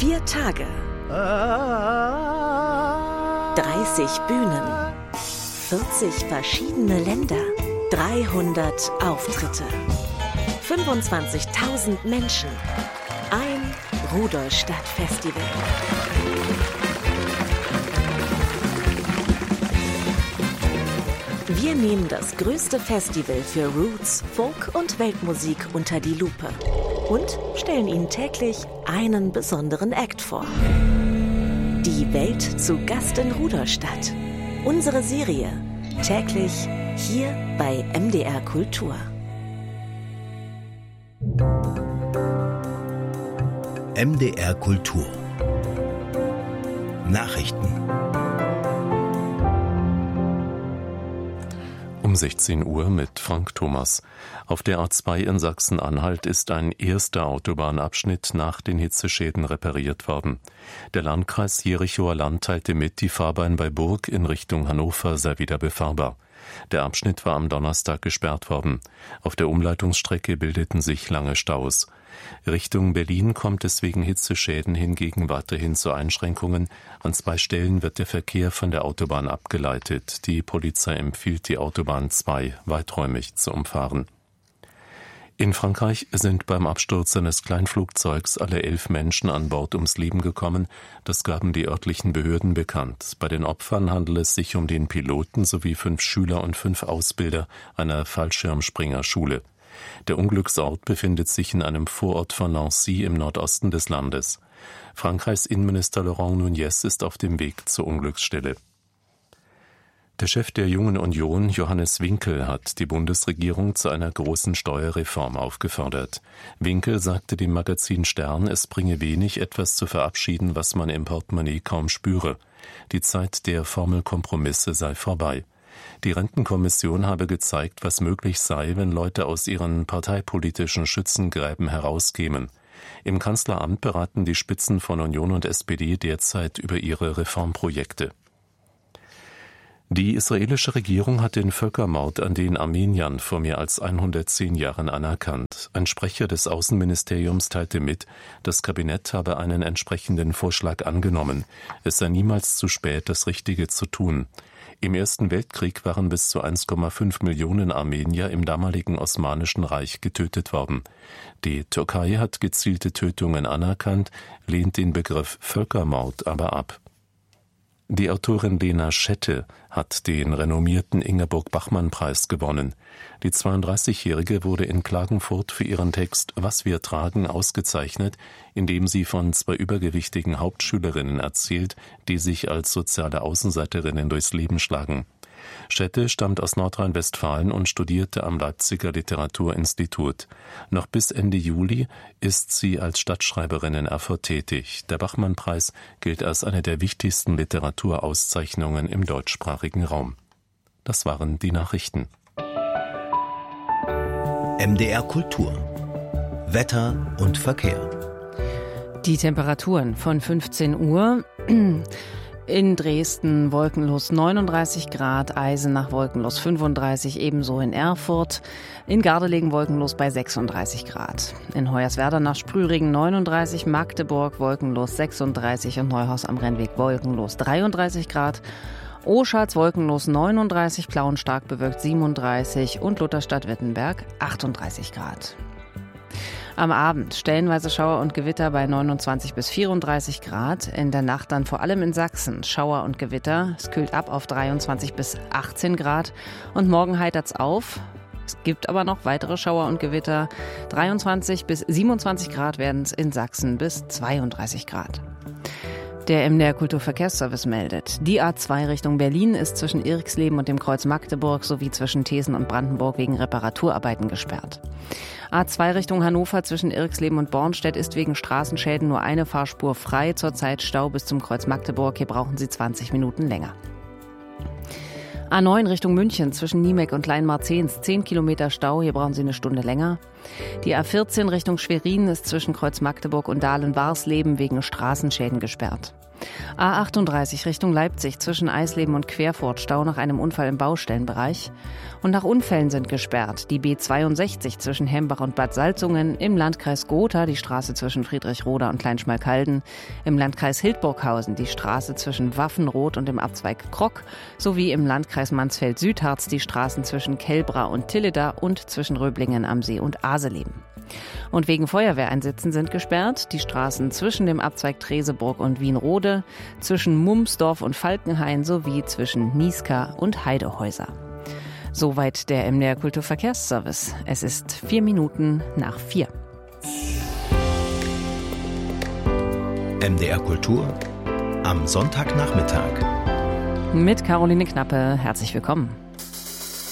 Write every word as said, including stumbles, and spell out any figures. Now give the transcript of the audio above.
Vier Tage. dreißig Bühnen. vierzig verschiedene Länder. dreihundert Auftritte. fünfundzwanzigtausend Menschen. Ein Rudolstadt-Festival. Wir nehmen das größte Festival für Roots, Folk und Weltmusik unter die Lupe und stellen Ihnen täglich einen besonderen Act vor. Die Welt zu Gast in Rudolstadt. Unsere Serie täglich hier bei M D R Kultur. M D R Kultur. Nachrichten. Um sechzehn Uhr mit Frank Thomas. Auf der A zwei in Sachsen-Anhalt ist ein erster Autobahnabschnitt nach den Hitzeschäden repariert worden. Der Landkreis Jerichower Land teilte mit, die Fahrbahn bei Burg in Richtung Hannover sei wieder befahrbar. Der Abschnitt war am Donnerstag gesperrt worden. Auf der Umleitungsstrecke bildeten sich lange Staus. Richtung Berlin kommt es wegen Hitzeschäden hingegen weiterhin zu Einschränkungen. An zwei Stellen wird der Verkehr von der Autobahn abgeleitet. Die Polizei empfiehlt, die Autobahn zwei weiträumig zu umfahren. In Frankreich sind beim Absturz eines Kleinflugzeugs alle elf Menschen an Bord ums Leben gekommen. Das gaben die örtlichen Behörden bekannt. Bei den Opfern handelt es sich um den Piloten sowie fünf Schüler und fünf Ausbilder einer Fallschirmspringerschule. Der Unglücksort befindet sich in einem Vorort von Nancy im Nordosten des Landes. Frankreichs Innenminister Laurent Nunez ist auf dem Weg zur Unglücksstelle. Der Chef der Jungen Union, Johannes Winkel, hat die Bundesregierung zu einer großen Steuerreform aufgefordert. Winkel sagte dem Magazin Stern, es bringe wenig, etwas zu verabschieden, was man im Portemonnaie kaum spüre. Die Zeit der Formelkompromisse sei vorbei. Die Rentenkommission habe gezeigt, was möglich sei, wenn Leute aus ihren parteipolitischen Schützengräben herauskämen. Im Kanzleramt beraten die Spitzen von Union und S P D derzeit über ihre Reformprojekte. Die israelische Regierung hat den Völkermord an den Armeniern vor mehr als hundertzehn Jahren anerkannt. Ein Sprecher des Außenministeriums teilte mit, das Kabinett habe einen entsprechenden Vorschlag angenommen. Es sei niemals zu spät, das Richtige zu tun. Im Ersten Weltkrieg waren bis zu eins Komma fünf Millionen Armenier im damaligen Osmanischen Reich getötet worden. Die Türkei hat gezielte Tötungen anerkannt, lehnt den Begriff Völkermord aber ab. Die Autorin Lena Schette hat den renommierten Ingeborg-Bachmann-Preis gewonnen. Die zweiunddreißigjährige wurde in Klagenfurt für ihren Text »Was wir tragen« ausgezeichnet, indem sie von zwei übergewichtigen Hauptschülerinnen erzählt, die sich als soziale Außenseiterinnen durchs Leben schlagen. Schette stammt aus Nordrhein-Westfalen und studierte am Leipziger Literaturinstitut. Noch bis Ende Juli ist sie als Stadtschreiberin in Erfurt tätig. Der Bachmann-Preis gilt als eine der wichtigsten Literaturauszeichnungen im deutschsprachigen Raum. Das waren die Nachrichten. M D R Kultur. Wetter und Verkehr. Die Temperaturen von fünfzehn Uhr. In Dresden wolkenlos neununddreißig Grad, Eisenach wolkenlos fünfunddreißig, ebenso in Erfurt. In Gardelegen wolkenlos bei sechsunddreißig Grad. In Hoyerswerda nach Sprühringen neununddreißig, Magdeburg wolkenlos sechsunddreißig und Neuhaus am Rennweg wolkenlos dreiunddreißig Grad. Oschatz wolkenlos neununddreißig, Plauen stark bewölkt siebenunddreißig und Lutherstadt-Wittenberg achtunddreißig Grad. Am Abend stellenweise Schauer und Gewitter bei neunundzwanzig bis vierunddreißig Grad. In der Nacht dann vor allem in Sachsen Schauer und Gewitter. Es kühlt ab auf dreiundzwanzig bis achtzehn Grad. Und morgen heitert's auf. Es gibt aber noch weitere Schauer und Gewitter. dreiundzwanzig bis siebenundzwanzig Grad werden es in Sachsen bis zweiunddreißig Grad. Der M D R Kulturverkehrsservice meldet, die A zwei Richtung Berlin ist zwischen Irxleben und dem Kreuz Magdeburg sowie zwischen Thesen und Brandenburg wegen Reparaturarbeiten gesperrt. A zwei Richtung Hannover zwischen Irxleben und Bornstedt ist wegen Straßenschäden nur eine Fahrspur frei. Zurzeit Stau bis zum Kreuz Magdeburg. Hier brauchen Sie zwanzig Minuten länger. A neun Richtung München zwischen Niemek und Kleinmarzens, zehn Kilometer Stau, hier brauchen Sie eine Stunde länger. Die A vierzehn Richtung Schwerin ist zwischen Kreuz Magdeburg und Dahlen-Warsleben wegen Straßenschäden gesperrt. A achtunddreißig Richtung Leipzig zwischen Eisleben und Querfurt Stau nach einem Unfall im Baustellenbereich. Und nach Unfällen sind gesperrt die B zweiundsechzig zwischen Hembach und Bad Salzungen, im Landkreis Gotha die Straße zwischen Friedrichroda und Kleinschmalkalden, im Landkreis Hildburghausen die Straße zwischen Waffenroth und dem Abzweig Krock, sowie im Landkreis Mansfeld-Südharz die Straßen zwischen Kelbra und Tilleda und zwischen Röblingen am See und Aseleben. Und wegen Feuerwehreinsätzen sind gesperrt die Straßen zwischen dem Abzweig Treseburg und Wienrode, zwischen Mumsdorf und Falkenhain sowie zwischen Niska und Heidehäuser. Soweit der M D R Kulturverkehrsservice. Es ist vier Minuten nach vier. M D R Kultur am Sonntagnachmittag. Mit Caroline Knappe. Herzlich willkommen.